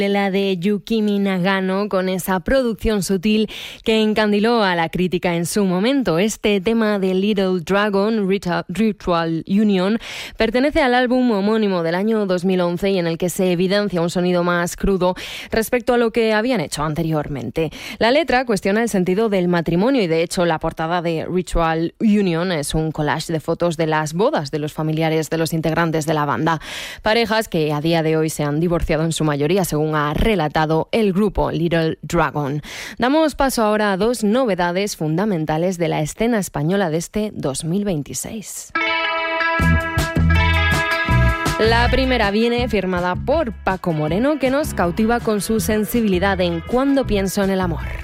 La de Yukimi Nagano, con esa producción sutil que encandiló a la crítica en su momento. Este tema de Little Dragon, Ritual Union, pertenece al álbum homónimo del año 2011 y en el que se evidencia un sonido más crudo respecto a lo que habían hecho anteriormente. La letra cuestiona el sentido del matrimonio y, de hecho, la portada de Ritual Union es un collage de fotos de las bodas de los familiares de los integrantes de la banda. Parejas que a día de hoy se han divorciado en su mayoría, según ha relatado el grupo Little Dragon. Damos paso ahora a dos novedades fundamentales de la escena española de este 2026. La primera viene firmada por Paco Moreno, que nos cautiva con su sensibilidad en Cuando pienso en el amor.